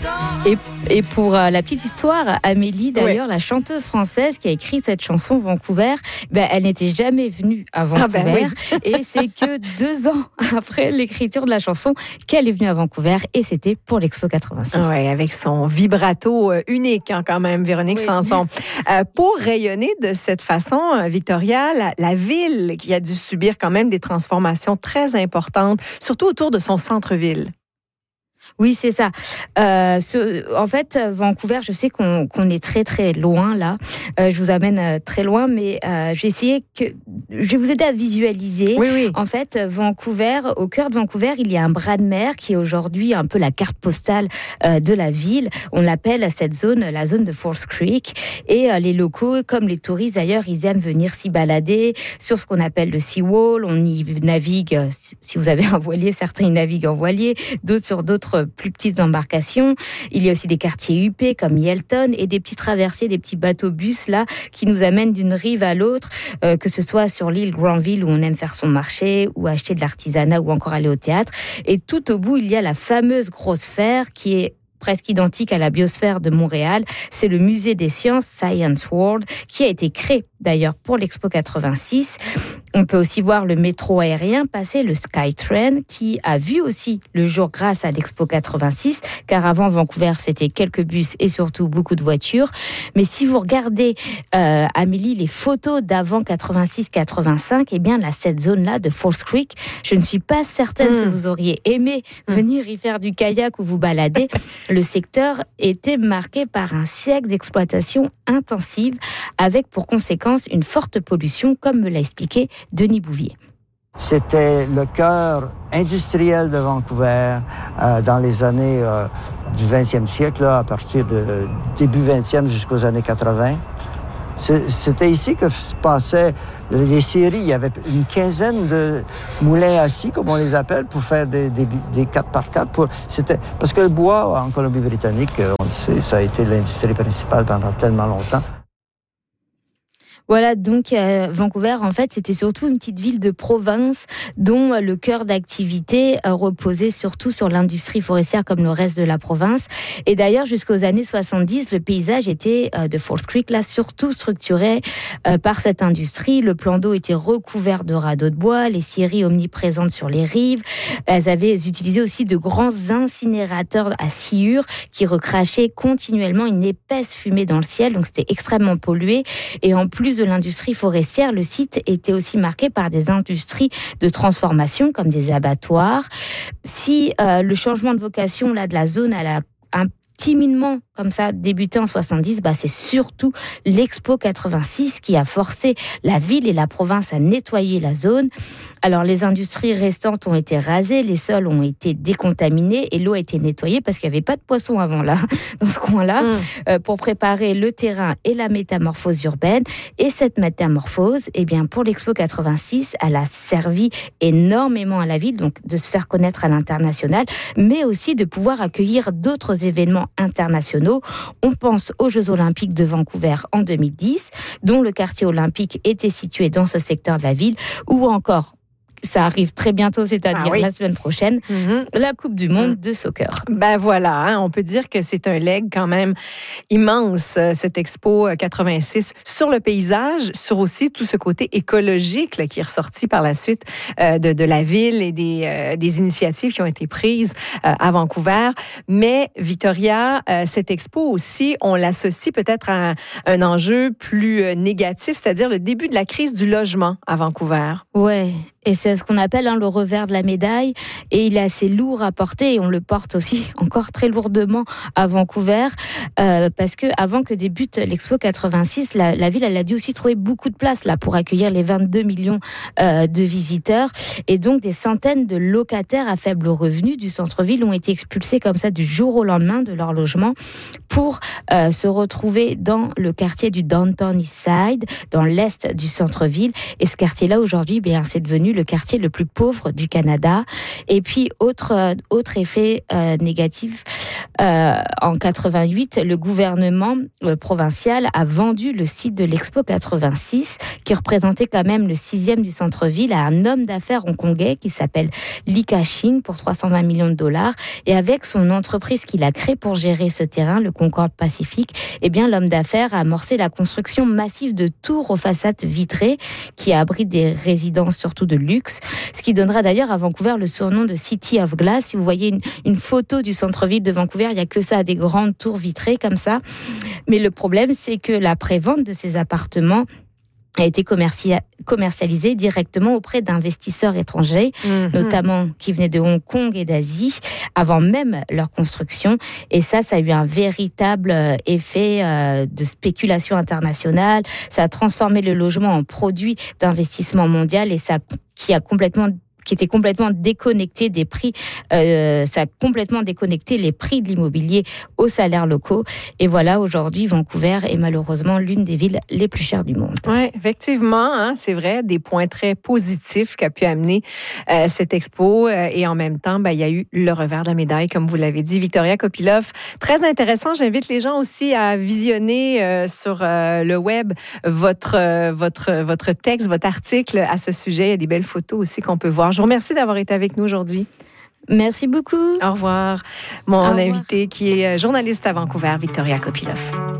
Et pour la petite histoire, Amélie, d'ailleurs, la chanteuse française qui a écrit cette chanson Vancouver, elle n'était jamais venue à Vancouver. Et c'est que 2 ans après l'écriture de la chanson qu'elle est venue à Vancouver, et c'était pour l'Expo 86. Oui, avec son vibrato unique quand même, Véronique Sanson. Pour rayonner de cette façon, Victoria, la ville qui a dû subir quand même des transformations très importantes, surtout autour de son centre-ville. Oui, c'est ça. En fait, Vancouver, je sais qu'on est très très loin là. Je vous amène très loin, mais je vais vous aider à visualiser. Oui. En fait, Vancouver, au cœur de Vancouver, il y a un bras de mer qui est aujourd'hui un peu la carte postale de la ville. On l'appelle cette zone, la zone de False Creek. Et les locaux, comme les touristes d'ailleurs, ils aiment venir s'y balader sur ce qu'on appelle le Seawall. On y navigue, si vous avez un voilier, certains y naviguent en voilier, d'autres sur d'autres plus petites embarcations. Il y a aussi des quartiers huppés comme Yelton et des petits traversiers, des petits bateaux-bus là qui nous amènent d'une rive à l'autre, que ce soit sur l'île Granville où on aime faire son marché ou acheter de l'artisanat ou encore aller au théâtre. Et tout au bout, il y a la fameuse grosse sphère qui est presque identique à la biosphère de Montréal. C'est le musée des sciences Science World qui a été créé d'ailleurs pour l'Expo 86. On peut aussi voir le métro aérien passer, le SkyTrain, qui a vu aussi le jour grâce à l'Expo 86, car avant Vancouver, c'était quelques bus et surtout beaucoup de voitures. Mais si vous regardez, Amélie, les photos d'avant 86-85, eh bien, cette zone-là de False Creek, je ne suis pas certaine que vous auriez aimé venir y faire du kayak ou vous balader. Le secteur était marqué par un siècle d'exploitation intensive, avec pour conséquence une forte pollution, comme me l'a expliqué Denis Bouvier. C'était le cœur industriel de Vancouver dans les années du 20e siècle, là, à partir de début 20e jusqu'aux années 80. C'était ici que se passaient les séries. Il y avait une quinzaine de moulins assis, comme on les appelle, pour faire des 4x4. Parce que le bois, en Colombie-Britannique, on le sait, ça a été l'industrie principale pendant tellement longtemps. Voilà, donc Vancouver, en fait, c'était surtout une petite ville de province dont le cœur d'activité reposait surtout sur l'industrie forestière comme le reste de la province. Et d'ailleurs, jusqu'aux années 70, le paysage était de False Creek, là, surtout structuré par cette industrie. Le plan d'eau était recouvert de radeaux de bois, les scieries omniprésentes sur les rives. Elles utilisaient aussi de grands incinérateurs à sciure qui recrachaient continuellement une épaisse fumée dans le ciel, donc c'était extrêmement pollué. Et en plus de l'industrie forestière, le site était aussi marqué par des industries de transformation comme des abattoirs. Si le changement de vocation là de la zone a timidement comme ça débuté en 70, c'est surtout l'Expo 86 qui a forcé la ville et la province à nettoyer la zone. Alors les industries restantes ont été rasées, les sols ont été décontaminés et l'eau a été nettoyée parce qu'il n'y avait pas de poissons avant là, dans ce coin-là, pour préparer le terrain et la métamorphose urbaine. Et cette métamorphose, pour l'Expo 86, elle a servi énormément à la ville, donc de se faire connaître à l'international, mais aussi de pouvoir accueillir d'autres événements internationaux. On pense aux Jeux Olympiques de Vancouver en 2010, dont le quartier olympique était situé dans ce secteur de la ville, ou encore, ça arrive très bientôt, c'est-à-dire la semaine prochaine, la Coupe du Monde de soccer. Voilà, on peut dire que c'est un legs quand même immense, cette Expo 86, sur le paysage, sur aussi tout ce côté écologique là, qui est ressorti par la suite de la ville et des initiatives qui ont été prises à Vancouver. Mais Victoria, cette Expo aussi, on l'associe peut-être à un enjeu plus négatif, c'est-à-dire le début de la crise du logement à Vancouver. Ouais. Et c'est ce qu'on appelle le revers de la médaille. Et il est assez lourd à porter et on le porte aussi encore très lourdement à Vancouver. Parce que avant que débute l'Expo 86, la ville, elle a dû aussi trouver beaucoup de place là pour accueillir les 22 millions de visiteurs. Et donc, des centaines de locataires à faible revenu du centre-ville ont été expulsés comme ça du jour au lendemain de leur logement pour se retrouver dans le quartier du Downtown East Side, dans l'est du centre-ville. Et ce quartier-là, aujourd'hui, bien, c'est devenu le quartier le plus pauvre du Canada. Et puis, autre effet négatif, en 88, le gouvernement provincial a vendu le site de l'Expo 86, qui représentait quand même le 6e du centre-ville, à un homme d'affaires hongkongais qui s'appelle Li Ka-shing pour 320 millions de dollars. Et avec son entreprise qu'il a créée pour gérer ce terrain, le Concorde Pacific, eh bien, l'homme d'affaires a amorcé la construction massive de tours aux façades vitrées qui abritent des résidences surtout de luxe, ce qui donnera d'ailleurs à Vancouver le surnom de City of Glass. Si vous voyez une photo du centre-ville de Vancouver, il n'y a que ça, des grandes tours vitrées comme ça. Mais le problème, c'est que la prévente de ces appartements a été commercialisée directement auprès d'investisseurs étrangers, notamment qui venaient de Hong Kong et d'Asie, avant même leur construction. Et ça a eu un véritable effet de spéculation internationale. Ça a transformé le logement en produit d'investissement mondial et qui était complètement déconnecté des prix. Ça a complètement déconnecté les prix de l'immobilier aux salaires locaux. Et voilà, aujourd'hui, Vancouver est malheureusement l'une des villes les plus chères du monde. Oui, effectivement, hein, c'est vrai, des points très positifs qu'a pu amener cette expo. Et en même temps, il y a eu le revers de la médaille, comme vous l'avez dit. Victoria Kopylov, très intéressant. J'invite les gens aussi à visionner sur le web votre texte, votre article à ce sujet. Il y a des belles photos aussi qu'on peut voir. Je vous remercie d'avoir été avec nous aujourd'hui. Merci beaucoup. Au revoir. Mon invité qui est journaliste à Vancouver, Victoria Kopylov.